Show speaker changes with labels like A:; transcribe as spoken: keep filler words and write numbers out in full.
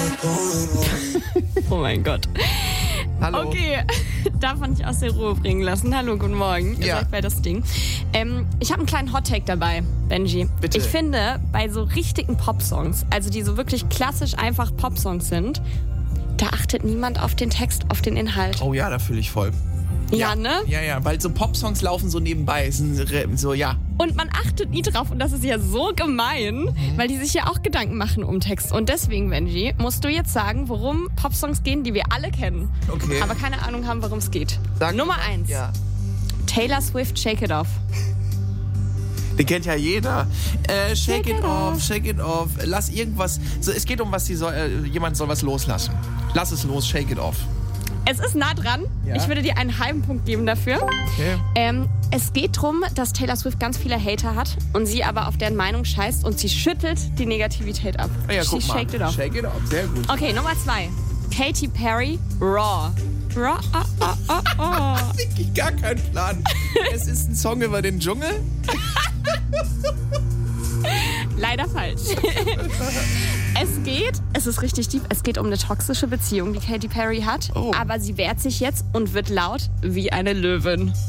A: Oh mein Gott.
B: Hallo.
A: Okay, darf man nicht aus der Ruhe bringen lassen. Hallo, guten Morgen. Ihr
B: Ja.
A: seid bei das Ding. Ähm, ich habe einen kleinen Hot-Take dabei, Benji.
B: Bitte.
A: Ich finde, bei so richtigen Popsongs, also die so wirklich klassisch einfach Popsongs sind, da achtet niemand auf den Text, auf den Inhalt.
B: Oh ja, da fühle ich voll.
A: Ja, ne?
B: Ja, ja, weil so Popsongs laufen so nebenbei. Sind so, ja.
A: Und man achtet nie drauf und das ist ja so gemein,
B: Mhm.
A: weil die sich ja auch Gedanken machen um Text. Und deswegen, Benji, musst du jetzt sagen, worum Popsongs gehen, die wir alle kennen,
B: Okay.
A: aber keine Ahnung haben, worum es geht.
B: Sag
A: Nummer
B: mal.
A: eins.
B: Ja.
A: Taylor Swift, Shake It Off.
B: Den kennt ja jeder. Äh, shake,
A: Shake
B: it
A: it
B: off,
A: off.
B: shake it off. Lass irgendwas. So, es geht um was, die soll, äh, jemand soll was loslassen. Lass es los, shake it off.
A: Es ist nah dran.
B: Ja.
A: Ich würde dir einen halben Punkt geben dafür.
B: Okay.
A: Ähm, es geht darum, dass Taylor Swift ganz viele Hater hat und sie aber auf deren Meinung scheißt und sie schüttelt die Negativität ab.
B: Ah ja,
A: She
B: guck mal.
A: shaked it off.
B: Shake it off, sehr gut.
A: Okay, Nummer zwei. Katy Perry, Raw. Raw, ah, ah, ah, ah.
B: Wirklich gar keinen Plan. Es ist ein Song über den Dschungel.
A: Leider falsch. Es geht, es ist richtig tief, es geht um eine toxische Beziehung, die Katy Perry hat.
B: Oh.
A: Aber sie wehrt sich jetzt und wird laut wie eine Löwin.